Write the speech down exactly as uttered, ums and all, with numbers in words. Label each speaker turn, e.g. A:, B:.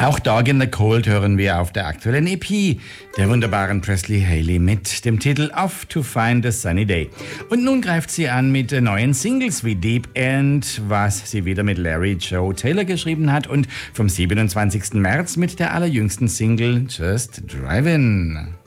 A: Auch Dog in the Cold hören wir auf der aktuellen E P der wunderbaren Presley Haley mit dem Titel Off to Find a Sunny Day. Und nun greift sie an mit neuen Singles wie Deep End, was sie wieder mit Larry Joe Taylor geschrieben hat, und vom siebenundzwanzigsten März mit der allerjüngsten Single Just Drivin'.